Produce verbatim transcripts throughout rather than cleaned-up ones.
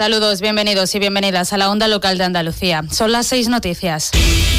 Saludos, bienvenidos y bienvenidas a la Onda Local de Andalucía. Son las seis noticias.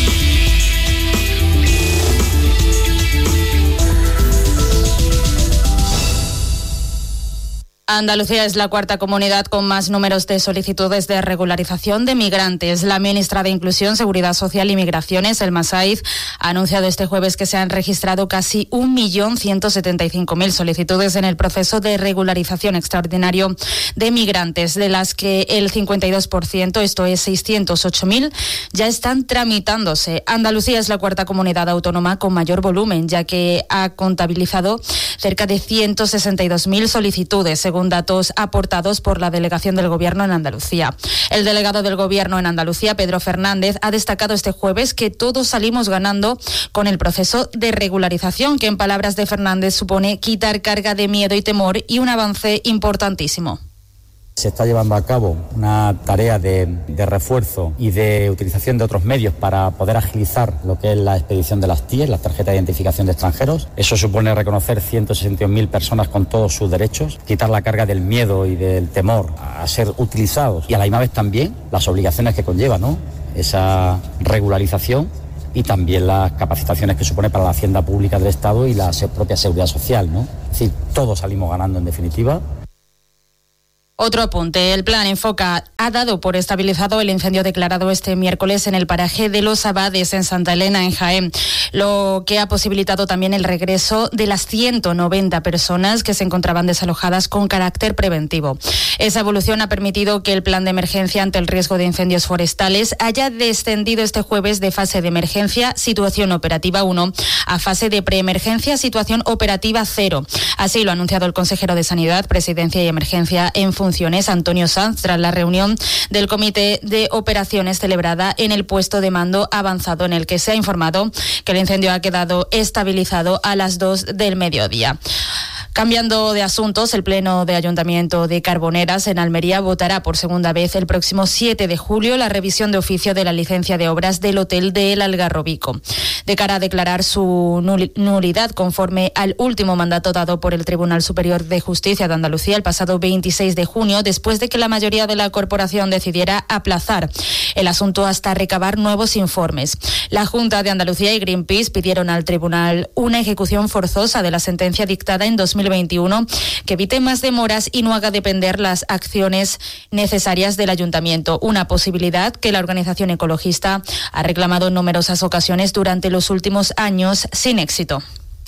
Andalucía es la cuarta comunidad con más números de solicitudes de regularización de migrantes. La ministra de Inclusión, Seguridad Social y Migraciones, Elma Saiz, ha anunciado este jueves que se han registrado casi un millón ciento setenta y cinco mil solicitudes en el proceso de regularización extraordinario de migrantes, de las que el cincuenta y dos por ciento, esto es seiscientos ocho mil, ya están tramitándose. Andalucía es la cuarta comunidad autónoma con mayor volumen, ya que ha contabilizado cerca de ciento sesenta y dos mil solicitudes, según datos aportados por la delegación del Gobierno en Andalucía. El delegado del Gobierno en Andalucía, Pedro Fernández, ha destacado este jueves que todos salimos ganando con el proceso de regularización, que en palabras de Fernández supone quitar carga de miedo y temor y un avance importantísimo. Se está llevando a cabo una tarea de, de refuerzo y de utilización de otros medios para poder agilizar lo que es la expedición de las T I E, las tarjetas de identificación de extranjeros. Eso supone reconocer ciento sesenta y un mil personas con todos sus derechos, quitar la carga del miedo y del temor a ser utilizados y a la misma vez también las obligaciones que conlleva, ¿no?, esa regularización, y también las capacitaciones que supone para la hacienda pública del Estado y la propia seguridad social, ¿no? Es decir, todos salimos ganando en definitiva. Otro apunte, el plan Enfoca ha dado por estabilizado el incendio declarado este miércoles en el paraje de Los Abades, en Santa Elena, en Jaén, lo que ha posibilitado también el regreso de las ciento noventa personas que se encontraban desalojadas con carácter preventivo. Esa evolución ha permitido que el plan de emergencia ante el riesgo de incendios forestales haya descendido este jueves de fase de emergencia, situación operativa uno, a fase de preemergencia, situación operativa cero. Así lo ha anunciado el consejero de Sanidad, Presidencia y Emergencia en funciones, Antonio Sanz, tras la reunión del Comité de Operaciones celebrada en el puesto de mando avanzado, en el que se ha informado que el incendio ha quedado estabilizado a las dos del mediodía. Cambiando de asuntos, el Pleno de Ayuntamiento de Carboneras, en Almería, votará por segunda vez el próximo siete de julio la revisión de oficio de la licencia de obras del Hotel del Algarrobico, de cara a declarar su nulidad conforme al último mandato dado por el Tribunal Superior de Justicia de Andalucía el pasado veintiséis de junio, después de que la mayoría de la corporación decidiera aplazar el asunto hasta recabar nuevos informes. La Junta de Andalucía y Greenpeace pidieron al Tribunal una ejecución forzosa de la sentencia dictada en dos mil veintiuno que evite más demoras y no haga depender las acciones necesarias del Ayuntamiento, una posibilidad que la organización ecologista ha reclamado en numerosas ocasiones durante los últimos años sin éxito.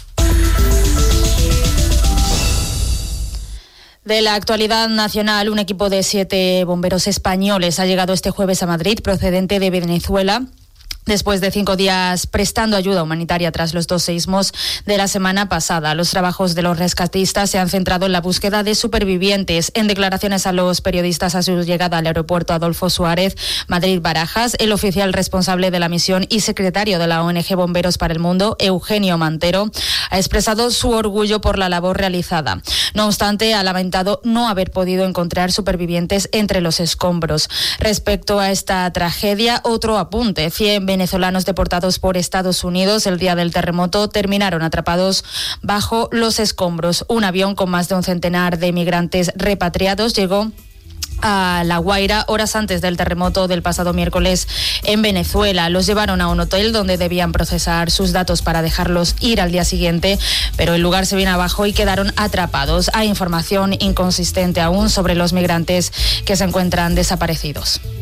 De la actualidad nacional, un equipo de siete bomberos españoles ha llegado este jueves a Madrid, procedente de Venezuela, después de cinco días prestando ayuda humanitaria tras los dos seísmos de la semana pasada. Los trabajos de los rescatistas se han centrado en la búsqueda de supervivientes. En declaraciones a los periodistas a su llegada al aeropuerto Adolfo Suárez, Madrid-Barajas, el oficial responsable de la misión y secretario de la O N G Bomberos para el Mundo, Eugenio Mantero, ha expresado su orgullo por la labor realizada. No obstante, ha lamentado no haber podido encontrar supervivientes entre los escombros. Respecto a esta tragedia, otro apunte: cien venezolanos deportados por Estados Unidos el día del terremoto terminaron atrapados bajo los escombros. Un avión con más de un centenar de migrantes repatriados llegó a La Guaira horas antes del terremoto del pasado miércoles en Venezuela. Los llevaron a un hotel donde debían procesar sus datos para dejarlos ir al día siguiente, pero el lugar se vino abajo y quedaron atrapados. Hay información inconsistente aún sobre los migrantes que se encuentran desaparecidos.